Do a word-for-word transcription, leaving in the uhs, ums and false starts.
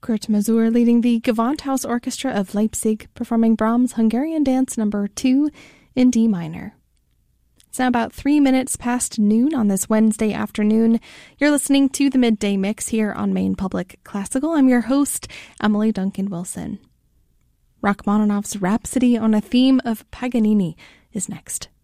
Kurt Masur leading the Gewandhaus Orchestra of Leipzig, performing Brahms' Hungarian Dance Number two in D minor. It's now about three minutes past noon on this Wednesday afternoon. You're listening to the Midday Mix here on Maine Public Classical. I'm your host, Emily Duncan Wilson. Rachmaninoff's Rhapsody on a Theme of Paganini is next.